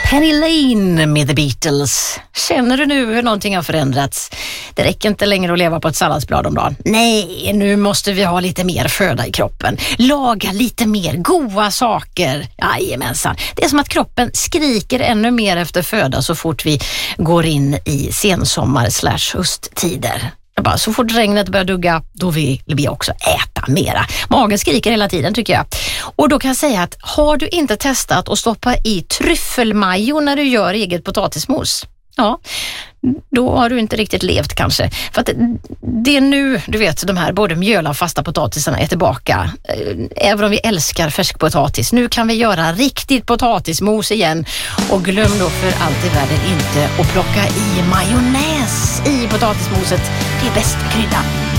Penny Lane med The Beatles. Känner du nu hur någonting har förändrats? Det räcker inte längre att leva på ett salladsblad om dagen. Nej, nu måste vi ha lite mer föda i kroppen. Laga lite mer goda saker. Jajamensan. Det är som att kroppen skriker ännu mer efter föda så fort vi går in i sensommar/hösttider. Så fort regnet börjar dugga, då vill vi också äta mera. Magen skriker hela tiden tycker jag. Och då kan jag säga att har du inte testat att stoppa i tryffelmajo när du gör eget potatismos? Ja, då har du inte riktigt levt kanske. För att det är nu, du vet, de här både mjöla och fasta potatisarna är tillbaka. Även om vi älskar färskpotatis. Nu kan vi göra riktigt potatismos igen. Och glöm då för allt i världen inte att plocka i majonnäs i potatismoset. Det är bästa kryddan.